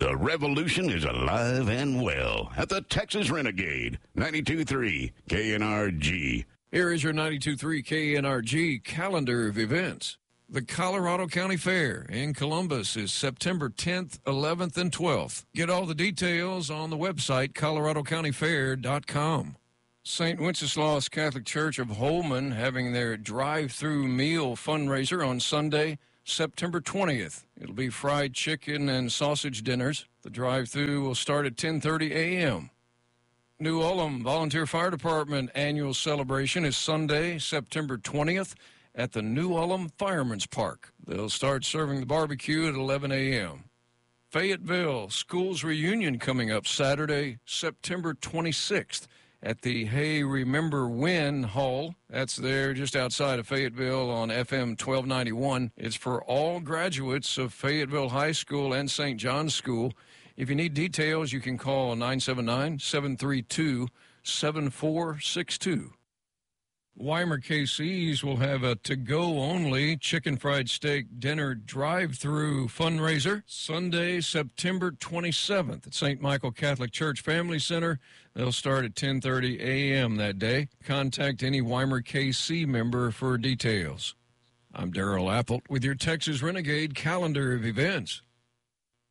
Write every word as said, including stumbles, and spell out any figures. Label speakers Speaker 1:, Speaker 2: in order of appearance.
Speaker 1: The revolution is alive and well at the Texas Renegade, ninety-two point three K N R G.
Speaker 2: Here is your ninety-two point three K N R G calendar of events. The Colorado County Fair in Columbus is September tenth, eleventh, and twelfth. Get all the details on the website, colorado county fair dot com. Saint Wenceslaus Catholic Church of Holman having their drive-through meal fundraiser on Sunday, September twentieth. It'll be fried chicken and sausage dinners. The drive-through will start at ten thirty a.m. New Ulm Volunteer Fire Department annual celebration is Sunday, September twentieth at the New Ulm Fireman's Park. They'll start serving the barbecue at eleven a.m. Fayetteville Schools Reunion coming up Saturday, September twenty-sixth at the Hey Remember When Hall. That's there just outside of Fayetteville on F M twelve ninety-one. It's for all graduates of Fayetteville High School and Saint John's School. If you need details, you can call nine seven nine, seven three two, seven four six two. Weimar K Cs will have a to-go-only chicken fried steak dinner drive-through fundraiser Sunday, September twenty-seventh at Saint Michael Catholic Church Family Center. They'll start at ten thirty a.m. that day. Contact any Weimar K C member for details. I'm Darrell Appelt with your Texas Renegade calendar of events.